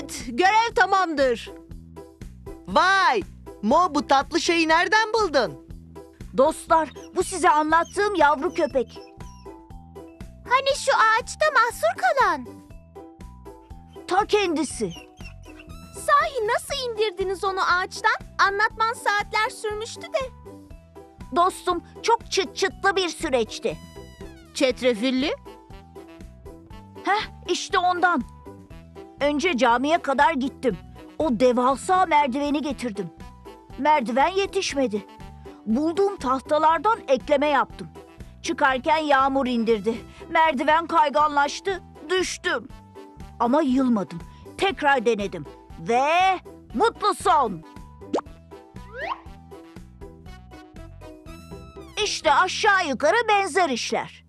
Evet, görev tamamdır. Vay! Mo, bu tatlı şeyi nereden buldun? Dostlar, bu size anlattığım yavru köpek. Hani şu ağaçta mahsur kalan? Ta kendisi. Sahi nasıl indirdiniz onu ağaçtan? Anlatman saatler sürmüştü de. Dostum, çok çıt çıtlı bir süreçti. Çetrefilli? İşte ondan. Önce camiye kadar gittim. O devasa merdiveni getirdim. Merdiven yetişmedi. Bulduğum tahtalardan ekleme yaptım. Çıkarken yağmur indirdi. Merdiven kayganlaştı. Düştüm. Ama yılmadım. Tekrar denedim. Ve mutlu son. İşte aşağı yukarı benzer işler.